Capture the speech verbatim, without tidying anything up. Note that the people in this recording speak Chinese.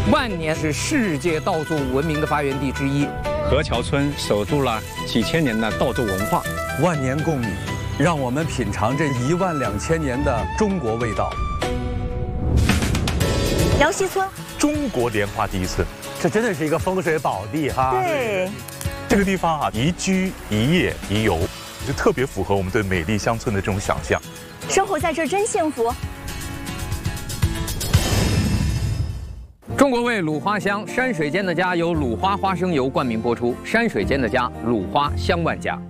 万年是世界稻作文明的发源地之一。 河桥村守住了几千年的稻作文化。 万年贡米，让我们品尝这一万两千年的中国味道。 辽西村， 中国莲花第一村， 这真的是一个风水宝地哈。 对， 这个地方啊，宜居、宜业、宜游，就特别符合我们对美丽乡村的这种想象。 生活在这真幸福。 中国味鲁花香，山水间的家由鲁花花生油冠名播出，山水间的家，鲁花香万家。